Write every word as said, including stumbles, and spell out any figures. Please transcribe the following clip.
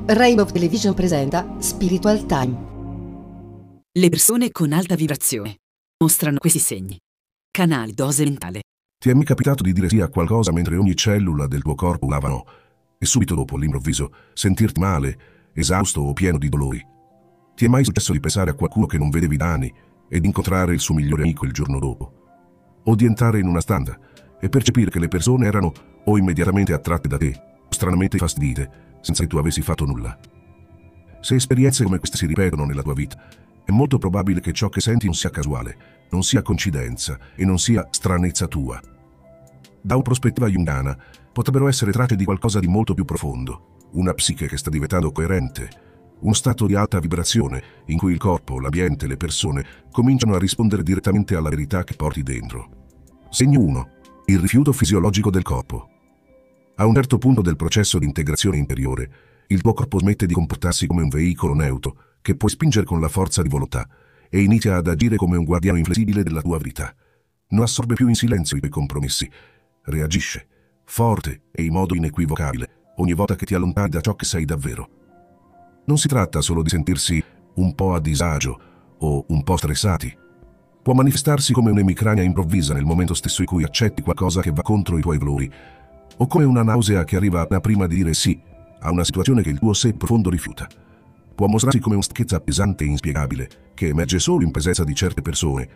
Rainbow Television presenta Spiritual Time. Le persone con alta vibrazione mostrano questi segni. Canali dose mentale. Ti è mai capitato di dire sì a qualcosa mentre ogni cellula del tuo corpo urlava no, e subito dopo, all'improvviso, sentirti male, esausto o pieno di dolori? Ti è mai successo di pensare a qualcuno che non vedevi da anni e di incontrare il suo migliore amico il giorno dopo? O di entrare in una stanza e percepire che le persone erano o immediatamente attratte da te, o stranamente fastidite, senza che tu avessi fatto nulla? Se esperienze come queste si ripetono nella tua vita, è molto probabile che ciò che senti non sia casuale, non sia coincidenza e non sia stranezza tua. Da una prospettiva jungiana, potrebbero essere tracce di qualcosa di molto più profondo, una psiche che sta diventando coerente, uno stato di alta vibrazione in cui il corpo, l'ambiente, le persone cominciano a rispondere direttamente alla verità che porti dentro. Segno uno. Il rifiuto fisiologico del corpo. A un certo punto del processo di integrazione interiore, il tuo corpo smette di comportarsi come un veicolo neutro che puoi spingere con la forza di volontà e inizia ad agire come un guardiano inflessibile della tua verità. Non assorbe più in silenzio i tuoi compromessi. Reagisce, forte e in modo inequivocabile, ogni volta che ti allontani da ciò che sei davvero. Non si tratta solo di sentirsi un po' a disagio o un po' stressati. Può manifestarsi come un'emicrania improvvisa nel momento stesso in cui accetti qualcosa che va contro i tuoi valori, o come una nausea che arriva prima di dire sì a una situazione che il tuo sé profondo rifiuta. Può mostrarsi come una stanchezza pesante e inspiegabile, che emerge solo in presenza di certe persone